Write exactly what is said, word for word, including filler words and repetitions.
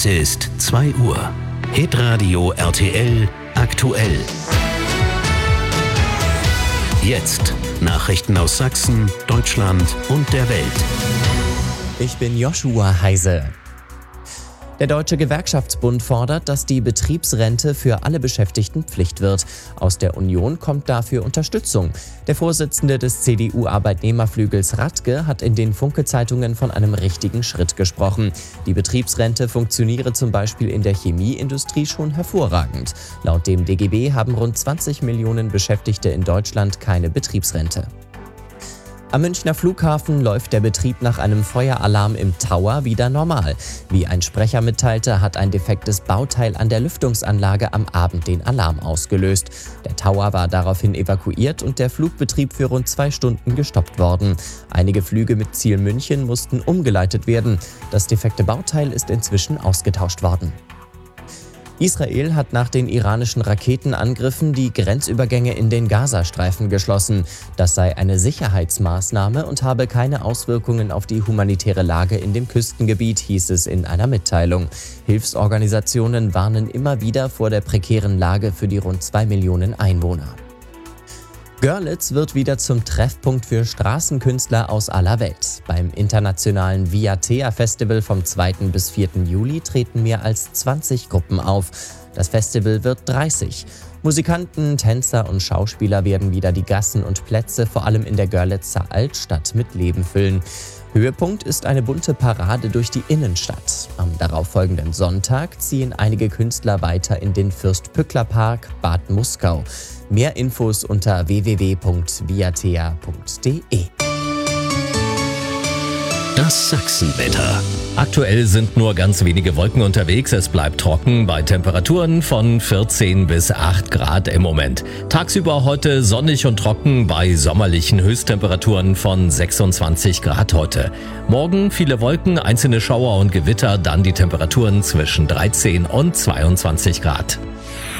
Es ist zwei Uhr. Hitradio R T L aktuell. Jetzt Nachrichten aus Sachsen, Deutschland und der Welt. Ich bin Joshua Heise. Der Deutsche Gewerkschaftsbund fordert, dass die Betriebsrente für alle Beschäftigten Pflicht wird. Aus der Union kommt dafür Unterstützung. Der Vorsitzende des C D U-Arbeitnehmerflügels Radke hat in den Funke-Zeitungen von einem richtigen Schritt gesprochen. Die Betriebsrente funktioniere zum Beispiel in der Chemieindustrie schon hervorragend. Laut dem D G B haben rund zwanzig Millionen Beschäftigte in Deutschland keine Betriebsrente. Am Münchner Flughafen läuft der Betrieb nach einem Feueralarm im Tower wieder normal. Wie ein Sprecher mitteilte, hat ein defektes Bauteil an der Lüftungsanlage am Abend den Alarm ausgelöst. Der Tower war daraufhin evakuiert und der Flugbetrieb für rund zwei Stunden gestoppt worden. Einige Flüge mit Ziel München mussten umgeleitet werden. Das defekte Bauteil ist inzwischen ausgetauscht worden. Israel hat nach den iranischen Raketenangriffen die Grenzübergänge in den Gazastreifen geschlossen. Das sei eine Sicherheitsmaßnahme und habe keine Auswirkungen auf die humanitäre Lage in dem Küstengebiet, hieß es in einer Mitteilung. Hilfsorganisationen warnen immer wieder vor der prekären Lage für die rund zwei Millionen Einwohner. Görlitz wird wieder zum Treffpunkt für Straßenkünstler aus aller Welt. Beim internationalen Viatea Festival vom zweiten bis vierten Juli treten mehr als zwanzig Gruppen auf. Das Festival wird dreißig. Musikanten, Tänzer und Schauspieler werden wieder die Gassen und Plätze, vor allem in der Görlitzer Altstadt, mit Leben füllen. Höhepunkt ist eine bunte Parade durch die Innenstadt. Am darauffolgenden Sonntag ziehen einige Künstler weiter in den Fürst-Pückler-Park Bad Muskau. Mehr Infos unter w w w punkt viatea punkt d e. Das Sachsenwetter. Aktuell sind nur ganz wenige Wolken unterwegs. Es bleibt trocken bei Temperaturen von vierzehn bis acht Grad im Moment. Tagsüber heute sonnig und trocken bei sommerlichen Höchsttemperaturen von sechsundzwanzig Grad heute. Morgen viele Wolken, einzelne Schauer und Gewitter, dann die Temperaturen zwischen dreizehn und zweiundzwanzig Grad.